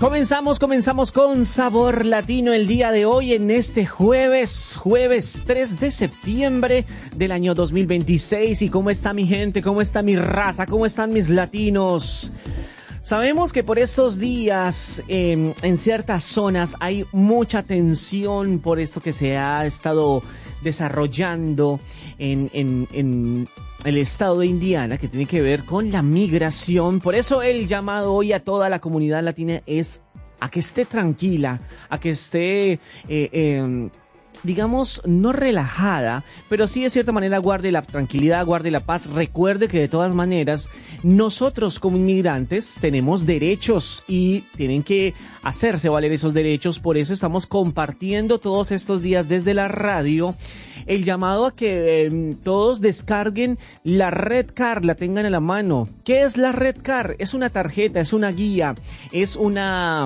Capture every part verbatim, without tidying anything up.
Comenzamos, comenzamos con Sabor Latino el día de hoy en este jueves, jueves tres de septiembre del año dos mil veintiséis. ¿Y cómo está mi gente? ¿Cómo está mi raza? ¿Cómo están mis latinos? Sabemos que por estos días eh, en ciertas zonas hay mucha tensión por esto que se ha estado desarrollando en, en, en el estado de Indiana, que tiene que ver con la migración. Por eso el llamado hoy a toda la comunidad latina es a que esté tranquila, a que esté... Eh, eh, digamos, no relajada, pero sí de cierta manera guarde la tranquilidad, guarde la paz. Recuerde que de todas maneras nosotros como inmigrantes tenemos derechos y tienen que hacerse valer esos derechos. Por eso estamos compartiendo todos estos días desde la radio el llamado a que eh, todos descarguen la Red Card, la tengan en la mano. ¿Qué es la Red Card? Es una tarjeta, es una guía, es una...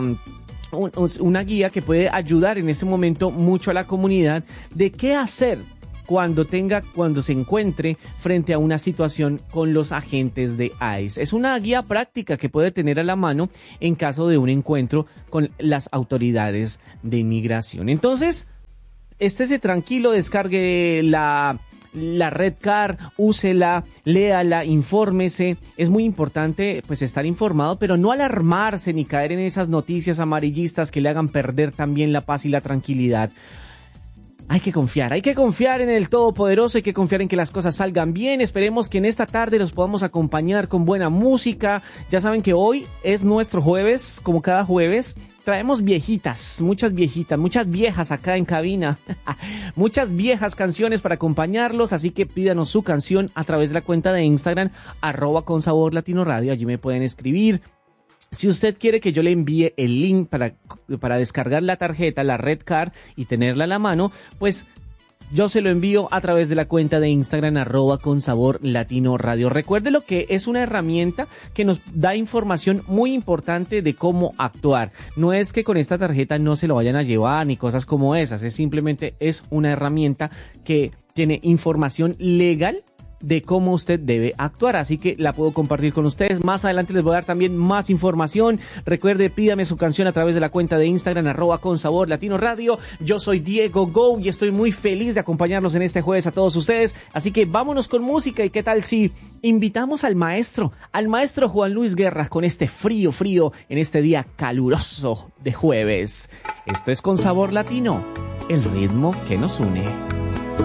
una guía que puede ayudar en este momento mucho a la comunidad de qué hacer cuando tenga, cuando se encuentre frente a una situación con los agentes de ICE. Es una guía práctica que puede tener a la mano en caso de un encuentro con las autoridades de inmigración. Entonces, estése tranquilo, descargue la... la Red Card, úsela, léala, infórmese. Es muy importante pues estar informado, pero no alarmarse ni caer en esas noticias amarillistas que le hagan perder también la paz y la tranquilidad. Hay que confiar, hay que confiar en el Todopoderoso, hay que confiar en que las cosas salgan bien. Esperemos que en esta tarde los podamos acompañar con buena música. Ya saben que hoy es nuestro jueves, como cada jueves. Traemos viejitas, muchas viejitas, muchas viejas acá en cabina, muchas viejas canciones para acompañarlos, así que pídanos su canción a través de la cuenta de Instagram, arroba con sabor latino radio, allí me pueden escribir. Si usted quiere que yo le envíe el link para, para descargar la tarjeta, la Red Card y tenerla a la mano, pues yo se lo envío a través de la cuenta de Instagram, arroba con sabor latino radio. Recuerde lo que es una herramienta que nos da información muy importante de cómo actuar. No es que con esta tarjeta no se lo vayan a llevar ni cosas como esas. Es simplemente es una herramienta que tiene información legal de cómo usted debe actuar, así que la puedo compartir con ustedes. Más adelante les voy a dar también más información. Recuerde, pídame su canción a través de la cuenta de Instagram, arroba con sabor latino radio. Yo soy Diego Go y estoy muy feliz de acompañarlos en este jueves a todos ustedes, así que vámonos con música. Y qué tal si invitamos al maestro, al maestro Juan Luis Guerra con este frío, frío en este día caluroso de jueves. Esto es Con Sabor Latino, el ritmo que nos une.